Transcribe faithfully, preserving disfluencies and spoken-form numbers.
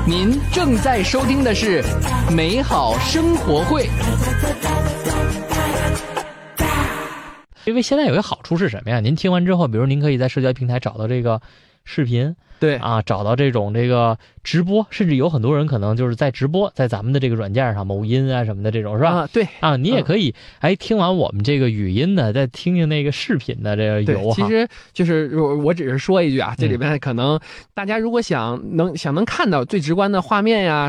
您正在收听的是美好生活会。 因为现在有一个好处是什么呀？您听完之后，比如您可以在社交平台找到这个视频， 对啊，找到这种这个直播，甚至有很多人可能就是在直播，在咱们的这个软件上，某音啊什么的这种，是吧？ 啊，对啊，你也可以，哎、嗯，听完我们这个语音的，再听听那个视频的，这个有哈。 其实就是我我只是说一句啊，这里边可能大家如果想能想能看到最直观的画面呀。